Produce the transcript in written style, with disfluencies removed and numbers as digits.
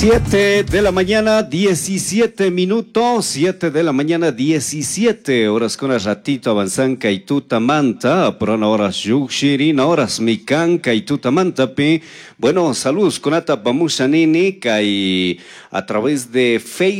7 de la mañana, 17 minutos, 7 de la mañana, 17 horas con el ratito avanzan Kaituta Manta, por una hora Yukshirin, horas Mikan Kaituta Manta, bueno, saludos con Ata Pamusanini, Kai a través de Facebook.